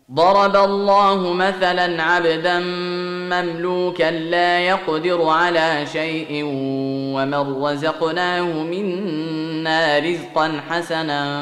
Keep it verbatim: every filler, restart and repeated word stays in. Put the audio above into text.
ضرب الله مثلا عبدا مملوكا لا يقدر على شيء ومن رزقناه منا رزقا حسنا